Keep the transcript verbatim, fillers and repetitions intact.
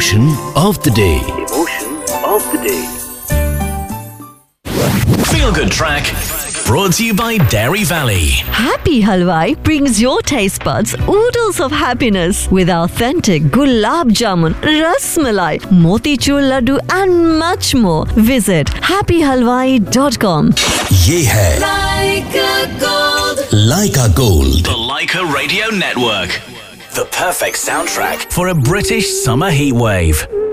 Emotion of the day. Emotion of the day. Feel Good Track brought to you by Dairy Valley. Happy Halwai brings your taste buds oodles of happiness with authentic gulab jamun, ras malai, motichur laddu and much more. Visit happy halwai dot com. ये है Leica Gold. Leica Gold, the Leica Radio Network. The perfect soundtrack for a British summer heatwave.